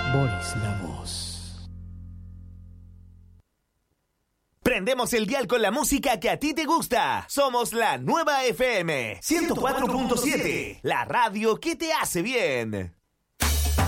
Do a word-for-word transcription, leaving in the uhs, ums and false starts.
Boris la voz. Prendemos el dial con la música que a ti te gusta. Somos la Nueva F M ciento cuatro punto siete, la radio que te hace bien.